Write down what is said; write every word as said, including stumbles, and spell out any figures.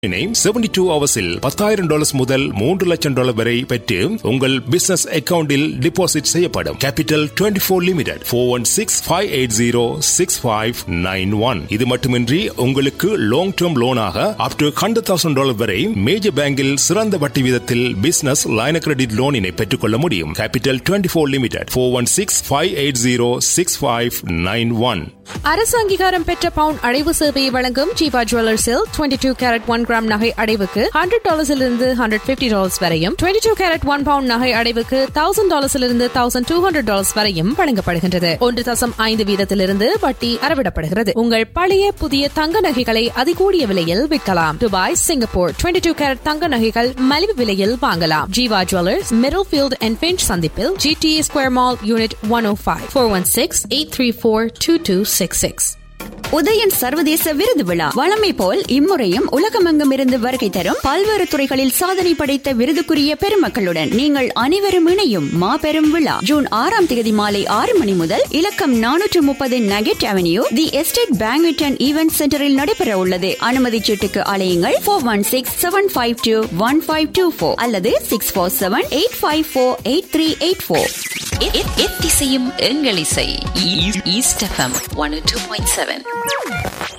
Seventy two ஹவர்ஸில் பத்தாயிரம் dollars முதல் மூன்று லட்சம் டாலர் வரை பெற்று உங்கள் பிசினஸ் அக்கவுண்டில் டிபாசிட் செய்யப்படும். Capital twenty four limited four one six five eight zero six five nine one. இது மட்டுமின்றி உங்களுக்கு long term லோனாக up to hundred thousand dollar வரை மேஜர் பேங்கில் சிறந்த வட்டி வீதத்தில் பிசினஸ் லைன் கிரெடிட் லோனினை பெற்றுக் கொள்ள முடியும். Capital twenty four limited four one six five eight zero six five nine one. அரசு அங்கீகாரம் பெற்ற பவுன் அடைவு சேவையை வழங்கும் Jeeva ஜுவல்லர்ஸில் twenty two carat one gram நகை அடைவுக்கு ஹண்ட்ரட் டாலர்ஸிலிருந்து ஹண்ட்ரட் பிப்டி டாலர்ஸ் வரையும், twenty two carat one bound நகை அடைவுக்கு thousand டாலர்ஸிலிருந்து thousand two hundred dollars வரையும் வழங்கப்படுகின்றது. ஒன்று தசம் ஐந்து வீதத்திலிருந்து வட்டி அறவிடப்படுகிறது. உங்கள் பழைய புதிய தங்க நகைகளை அதிகூடிய விலையில் விற்கலாம். Dubai, Singapore twenty two carat தங்க நகைகள் மலிவு விலையில் வாங்கலாம். Jeeva jewellers, middle field and pinch சந்திப்பில், GTA square mall, unit one ஓ five, four one six eight three four two two six six. Udayan சர்வதேச விருது விழா வழமை போல் இம்முறையும் உலகமெங்கும் இருந்து வருகை தரும் பல்வேறு துறைகளில் சாதனை படைத்த விருதுக்குரிய பெருமக்களுடன் நீங்கள் அனைவரும் இணையும் மாபெரும் விழா ஜூன் ஆறாம் தேதி மாலை ஆறு மணி முதல் இலக்கம் நானூற்று முப்பது nugget avenue the estate banquet and event சென்டரில் நடைபெற உள்ளது. அனுமதி சீட்டுக்கு அலையுங்கள் four one six seven five two one five two four அல்லது six four seven eight five four eight three eight four. எத்திசையும் எங்கள் இசை east FM one two point seven.